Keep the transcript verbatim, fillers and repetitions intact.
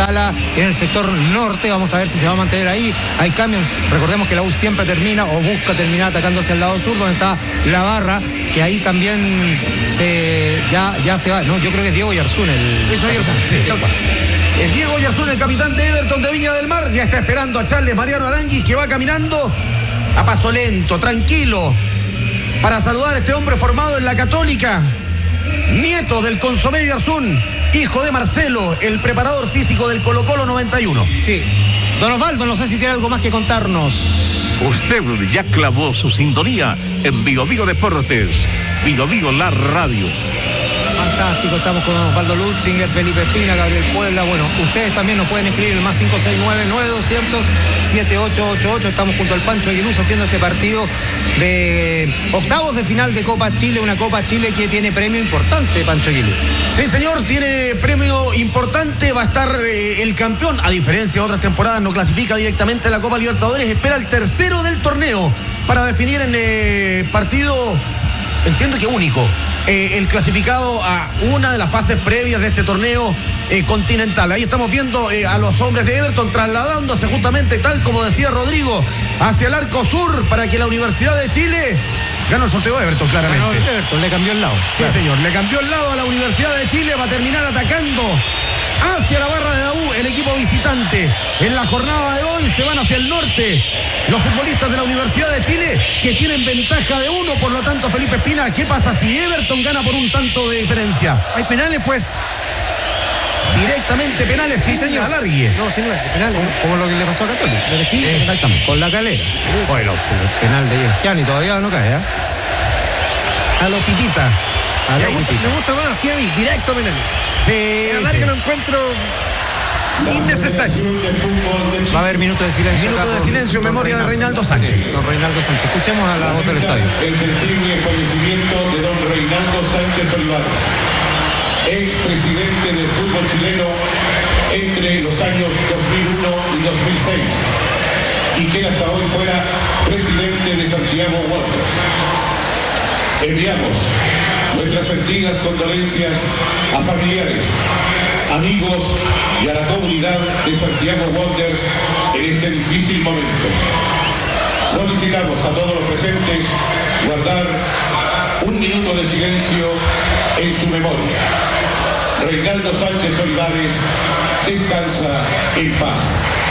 instala en el sector norte. Vamos a ver si se va a mantener ahí. Hay cambios. Recordemos que la U siempre termina o busca terminar atacando hacia el lado sur, donde está la barra, que ahí también se ya, ya se va. No, yo creo que es Diego Yarzún el. Eso Yarzún, sí, tal cual. Es Diego Yarzún, el capitán de Everton de Viña del Mar. Ya está esperando a Charles Mariano Aranguis, que va caminando a paso lento, tranquilo, para saludar a este hombre formado en la Católica, nieto del consomé Yarzún, hijo de Marcelo, el preparador físico del Colo Colo noventa y uno. Sí. Don Osvaldo, no sé si tiene algo más que contarnos. Usted ya clavó su sintonía en Bio Bio Deportes, Bio Bio la radio. Fantástico, estamos con Osvaldo Lutzinger, Felipe Espina, Gabriel Puebla. Bueno, ustedes también nos pueden escribir el más cinco seis nueve, nueve doscientos, siete ocho ocho ocho. Estamos junto al Pancho Aguiluz haciendo este partido de octavos de final de Copa Chile, una Copa Chile que tiene premio importante, Pancho Aguiluz. Sí, señor, tiene premio importante, va a estar eh, el campeón, a diferencia de otras temporadas, no clasifica directamente a la Copa Libertadores, espera el tercero del torneo para definir en eh, partido, entiendo que único, eh, el clasificado a una de las fases previas de este torneo eh, continental. Ahí estamos viendo eh, a los hombres de Everton trasladándose justamente, tal como decía Rodrigo, hacia el arco sur para que la Universidad de Chile ganó el sorteo de Everton, claramente. Ganó Everton, le cambió el lado. Sí, claro. señor, le cambió el lado a la Universidad de Chile, va a terminar atacando hacia la barra de la U, el equipo visitante. En la jornada de hoy se van hacia el norte los futbolistas de la Universidad de Chile, que tienen ventaja de uno. Por lo tanto, Felipe Espina, ¿qué pasa si Everton gana por un tanto de diferencia? Hay penales, pues. Directamente penales, sí, señor. Alargue. No, sin duda, penales. Como lo que le pasó a Católica. Sí, exactamente. Con la Calera. Bueno, el penal de Gianni todavía no cae, ¿eh? A los Pipita. A Me los gusta, Pipita. me gusta más, sí, a mí, directo penal. Sí, En sí. alargue lo encuentro innecesario. Va a haber minuto de silencio. Minuto acá de por- silencio en por memoria de Reinaldo Sánchez. Sí, don Reinaldo Sánchez. Escuchemos a la voz del estadio. El sensible fallecimiento de don Reinaldo Sánchez Olivares, expresidente del fútbol chileno entre los años dos mil uno y dos mil seis, y quien hasta hoy fuera presidente de Santiago Wanderers. Enviamos nuestras sentidas condolencias a familiares, amigos y a la comunidad de Santiago Wanderers en este difícil momento. Solicitamos a todos los presentes guardar un minuto de silencio en su memoria. Reinaldo Sánchez Olivares descansa en paz.